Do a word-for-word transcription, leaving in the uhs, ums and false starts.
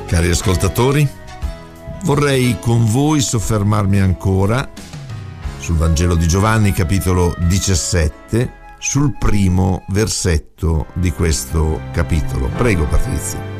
Cari ascoltatori, vorrei con voi soffermarmi ancora sul Vangelo di Giovanni, capitolo diciassette, sul primo versetto di questo capitolo. Prego, Patrizia.